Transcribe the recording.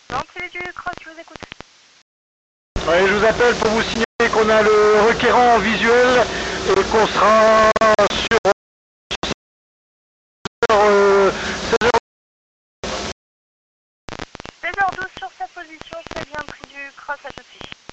L'entrée du cross, je vous écoute. Ouais, je vous appelle pour vous signaler qu'on a le requérant en visuel et qu'on sera sur 16h12 sur sa position, c'est bien pris du cross à tout de suite.